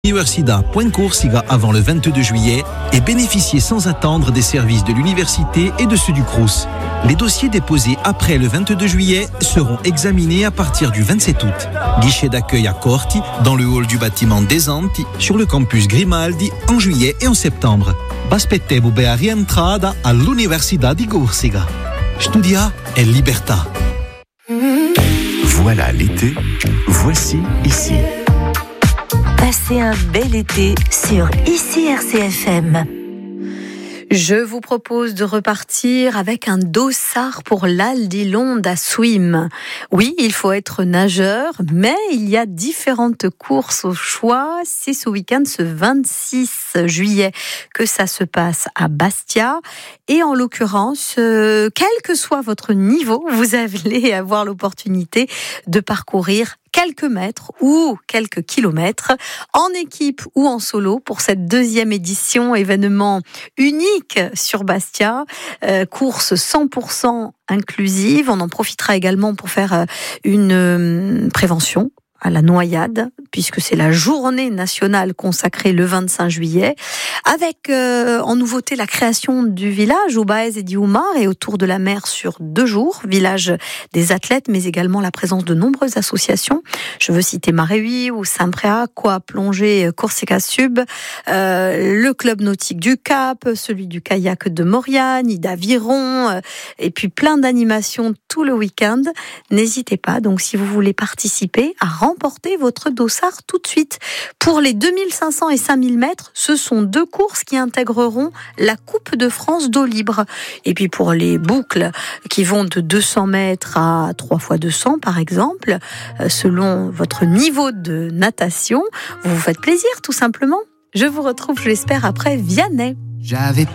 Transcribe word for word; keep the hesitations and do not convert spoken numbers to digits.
Universidad.Corsica avant le vingt-deux juillet et bénéficiez sans attendre des services de l'université et de ceux du Crous. Les dossiers déposés après le vingt-deux juillet seront examinés à partir du vingt-sept août. Guichet d'accueil à Corti, dans le hall du bâtiment des Anti, sur le campus Grimaldi, en juillet et en septembre. Aspettevo a rientrada all'Università di Corsica. Studia è libertà. Voilà l'été, voici ici. Passez un bel été sur Ici R C F M. Je vous propose de repartir avec un dossard pour l'Aldilonde à Swim. Oui, il faut être nageur, mais il y a différentes courses au choix. C'est ce week-end, ce vingt-six juillet, que ça se passe à Bastia. Et en l'occurrence, euh, quel que soit votre niveau, vous allez avoir l'opportunité de parcourir quelques mètres ou quelques kilomètres en équipe ou en solo pour cette deuxième édition, événement unique sur Bastia, euh, course cent pour cent inclusive. On en profitera également pour faire une euh, prévention à la noyade, puisque c'est la journée nationale consacrée le vingt-cinq juillet, avec euh, en nouveauté la création du village Ubaez et Diumar et autour de la mer sur deux jours, village des athlètes, mais également la présence de nombreuses associations. Je veux citer Maréui ou Saint-Préa, Quoi Plongée Corsica Sub, euh, le club nautique du Cap, celui du kayak de Mauriane, d'Aviron, euh, et puis plein d'animations tout le week-end. N'hésitez pas, donc si vous voulez participer, à remporter votre dossard tout de suite. Pour les deux mille cinq cents et cinq mille mètres, ce sont deux courses qui intégreront la Coupe de France d'eau libre. Et puis pour les boucles qui vont de deux cents mètres à trois fois deux cents par exemple, selon votre niveau de natation, vous vous faites plaisir tout simplement. Je vous retrouve, je l'espère, après Vianney. J'avais